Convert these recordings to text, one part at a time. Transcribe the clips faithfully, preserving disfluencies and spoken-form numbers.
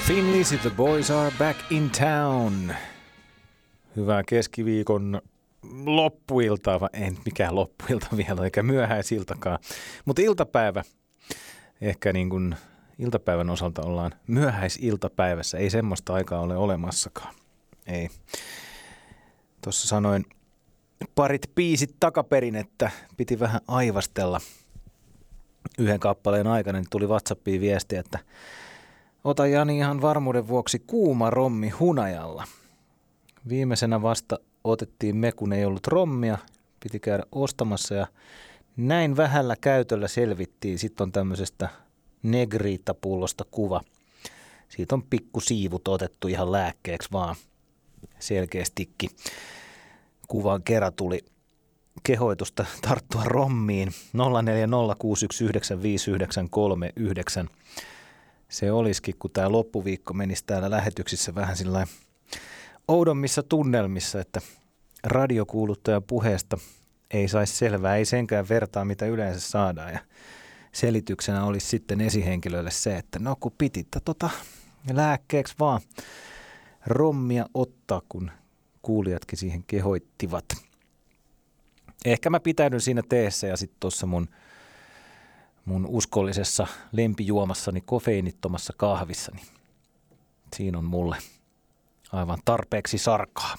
Thin Lizzy, the boys are back in town. Hyvää keskiviikon loppuiltaa, en mikään loppuilta vielä, eikä myöhäisiltakaan. Mutta iltapäivä, ehkä niin kuin iltapäivän osalta ollaan myöhäisiltapäivässä. Ei semmoista aikaa ole olemassakaan. Ei. Tuossa sanoin parit biisit takaperin, että piti vähän aivastella yhden kappaleen aikana, niin tuli WhatsAppiin viesti, että ota Jani ihan varmuuden vuoksi kuuma rommi hunajalla. Viimeisenä vasta otettiin me, kun ei ollut rommia. Piti käydä ostamassa ja näin vähällä käytöllä selvittiin. Sitten on tämmöisestä Negrita-pullosta kuva. Siitä on pikkusiivut otettu ihan lääkkeeksi vaan. Selkeästikin. Kuvan kerran tuli kehoitusta tarttua rommiin. nolla neljä nolla kuusi yksi yhdeksän viisi yhdeksän kolme yhdeksän. Se olisikin, kun tämä loppuviikko menisi täällä lähetyksissä vähän sillä oudommissa tunnelmissa, että radiokuuluttajan puheesta ei saisi selvää, ei senkään vertaa, mitä yleensä saadaan. Ja selityksenä olisi sitten esihenkilöille se, että no kun piti tota lääkkeeksi vaan rommia ottaa, kun kuulijatkin siihen kehoittivat. Ehkä mä pitäydyn siinä teessä ja sitten tuossa mun mun uskollisessa lempijuomassani kofeiinittomassa kahvissani. Siinä on mulle aivan tarpeeksi sarkaa.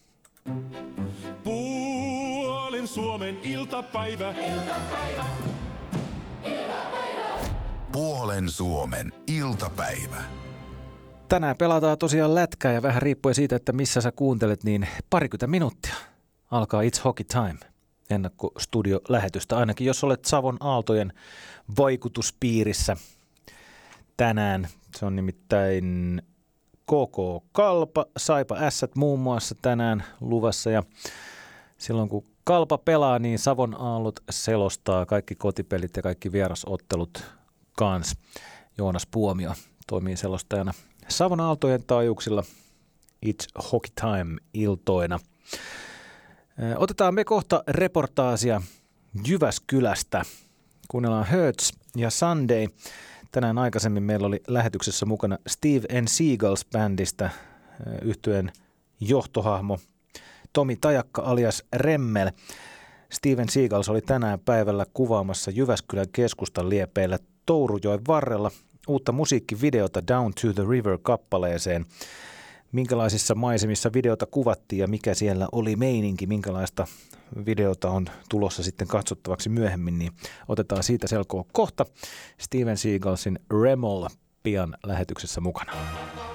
Puolen Suomen iltapäivä. Iltapäivä. Iltapäivä. Puolen Suomen iltapäivä. Tänään pelataan tosiaan lätkää ja vähän riippuen siitä, että missä sä kuuntelet, niin parikymmentä minuuttia alkaa It's Hockey Time. Ennakkostudio-lähetystä, ainakin jos olet Savon Aaltojen vaikutuspiirissä tänään. Se on nimittäin K K Kalpa, Saipa Ässät muun muassa tänään luvassa. Ja silloin kun Kalpa pelaa, niin Savon Aallot selostaa kaikki kotipelit ja kaikki vierasottelut kans. Joonas Puomio toimii selostajana Savon Aaltojen taajuuksilla It's Hockey Time -iltoina. Otetaan me kohta reportaasia Jyväskylästä. Kuunnellaan Hurts ja Sunday. Tänään aikaisemmin meillä oli lähetyksessä mukana Steve and Seagulls -bändistä yhtyeen johtohahmo Tomi Tajakka alias Remmel. Steve and Seagulls oli tänään päivällä kuvaamassa Jyväskylän keskustan liepeillä Tourujoen varrella uutta musiikkivideota Down to the River -kappaleeseen. Minkälaisissa maisemissa videota kuvattiin ja mikä siellä oli meininki, minkälaista videota on tulossa sitten katsottavaksi myöhemmin, niin otetaan siitä selkoa kohta. Steven Seagalsin Remol pian lähetyksessä mukana.